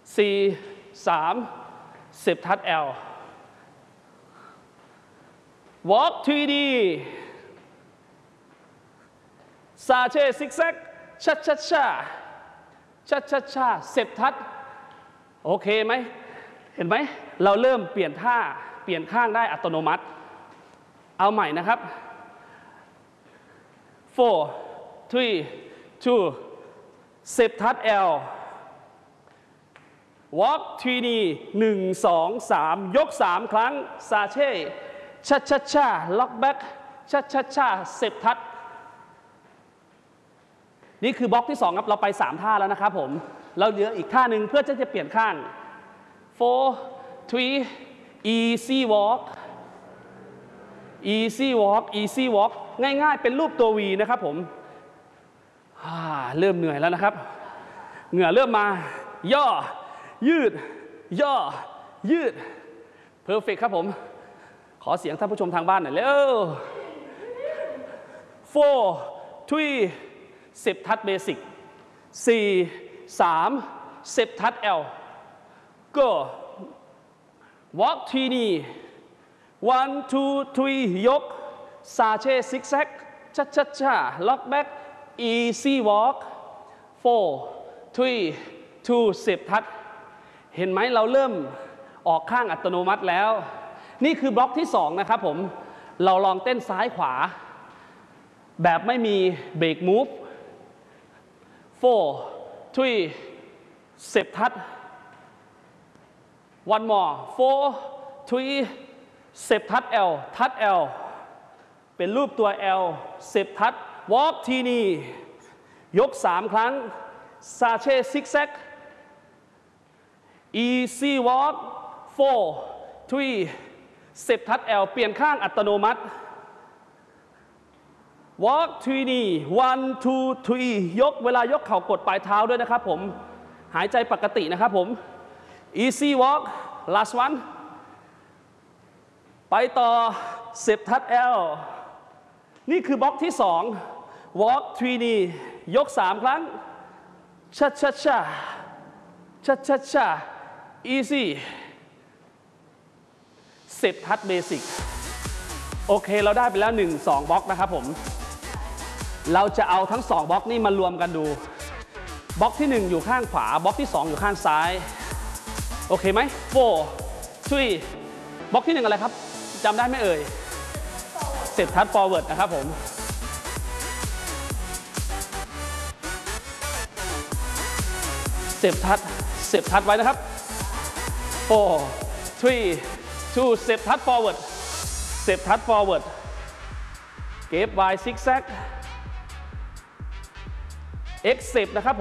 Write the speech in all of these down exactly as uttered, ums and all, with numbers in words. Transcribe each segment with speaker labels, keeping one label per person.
Speaker 1: สี่ สาม สิบทัด L walk ทรี ดี ซาเช่ซิกแซกชัดชัดชาชัดชัดชาสิบทัดโอเคไหมเห็นไหมเราเริ่มเปลี่ยนท่าเปลี่ยนข้างได้อัตโนมัติเอาใหม่นะครับ four three two สิบทัด L walk ทรี ดี หนึ่ง สอง สามยกสามครั้งซาเช่ชัดชัดชาล็อกแบ็กชัดชัดชาสิบทัดนี่คือบล็อกที่สองครับเราไปสามท่าแล้วนะครับผมเราเหลืออีกท่าหนึ่งเพื่อจะเปลี่ยนข้าง four three easy walk easy walk easy walk ง่ายๆเป็นรูปตัว V นะครับผมเริ่มเหนื่อยแล้วนะครับเหงื่อเริ่มมาย่อยืดย่อยืดเพอร์เฟกต์ครับผมขอเสียงท่านผู้ชมทางบ้านหน่อยเร็ว four three สิบทัดเบสิกสี่ สาม สิบทัด L go walk ทรี ดี one two three ยกซาเช่ซิกแซกชัดชัดชาล็อกแบ็ก easy walk four three two สิบทัดเห็นไหมเราเริ่มออกข้างอัตโนมัติแล้วนี่คือบล็อกที่สองนะครับผมเราลองเต้นซ้ายขวาแบบไม่มีเบรกมูฟ four three สิบทัด one more four three สิบทัด L ทัด L เป็นรูปตัว L สิบทัด walk ทีนี้ยกสามครั้งซาเช่ซิกแซก easy walk four three สิบทัด L เปลี่ยนข้างอัตโนมัติ walk ทรี ดี one two three ยกเวลายกเข่ากดปลายเท้าด้วยนะครับผมหายใจปกตินะครับผม easy walk last one ไปต่อสิบทัด L นี่คือบล็อกที่สอง walk ทรี ดี ยกสามครั้งชัดชัดชาชัดชัดชา easy สิบทัดเบสิกโอเคเราได้ไปแล้วหนึ่ง สองบล็อกนะครับผมเราจะเอาทั้งสองบล็อกนี้มารวมกันดูบล็อกที่หนึ่งอยู่ข้างขวาบล็อกที่สองอยู่ข้างซ้ายโอเคไหม four three บล็อกที่หนึ่งอะไรครับจำได้ไหมเอ่ยสิบทัด forward นะครับผมสิบทัดสิบทัดไว้นะครับ four three two สิบทัด forward สิบทัด forward เก็บไว้ซิกแซก x สิบนะครับผม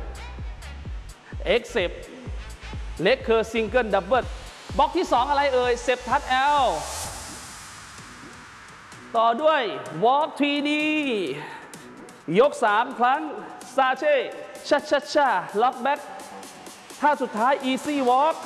Speaker 1: x สิบเล็กคือซิงเกิลดับเบิลบล็อกที่สองอะไรเอ่ยสิบทัด L ต่อด้วย walk ทรี ดี ยกสามครั้งซาเช่ชัดชัดชาล็อกแบ็กท่าสุดท้าย easy walk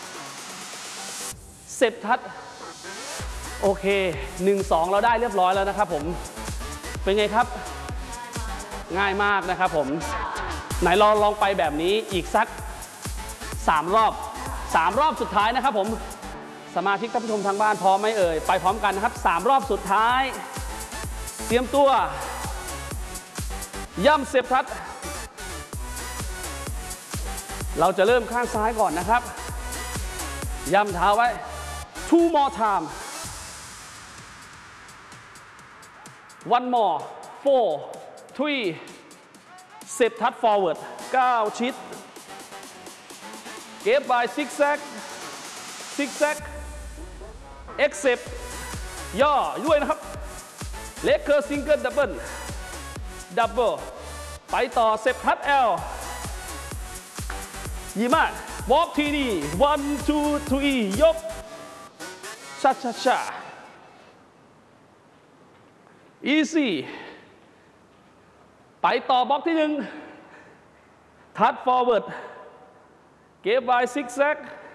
Speaker 1: สิบทัดโอเคหนึ่ง สองเราได้เรียบร้อยแล้วนะครับผมเป็นไงครับง่ายมากนะครับผมไหนลองลองไปแบบนี้อีกสักสามรอบสามรอบสุดท้ายนะครับผมสมาชิกท่านผู้ชมทางบ้านพร้อมไหมเอ่ยไปพร้อมกันนะครับสามรอบสุดท้ายเตรียมตัวย่ำสิบทัดเราจะเริ่มข้างซ้ายก่อนนะครับย่ำเท้าไว้ two more time one more four three สิบทัด forward เก้าชิดเก็บ by zig zag zig zag x สิบย่อด้วยนะครับเล็กเคอร์ซิงเกิลดับเบิลดับเบิลไปต่อสิบทัด L ยีมาก walk ทีนี้ one two three ยกชัดชัดชา easy ไปต่อบล็อกที่หนึ่งทัด forward เก็บไว้ zig zag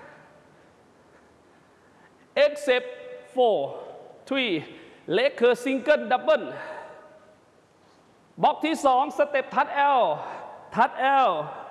Speaker 1: x สิบ four three เล็กคือ single double บล็อกที่สองสเต็ปทัด L ทัด L